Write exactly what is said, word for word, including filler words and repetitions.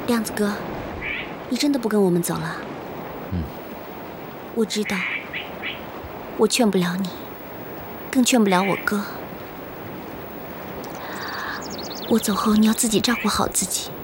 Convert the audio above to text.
亮子哥，你真的不跟我们走了？ 嗯， 我知道，我劝不了你，更劝不了我哥。我走后，你要自己照顾好自己。